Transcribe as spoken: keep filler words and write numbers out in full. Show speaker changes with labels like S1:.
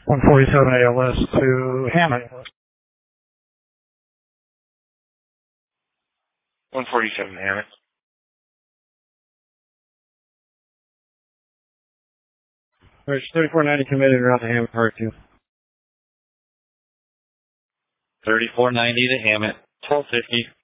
S1: one forty-seven A L S to Hammond.
S2: one forty-seven Hammond.
S1: Alright, thirty-four ninety committed around to Hammond Park two.
S2: thirty-four ninety to Hammond, twelve fifty.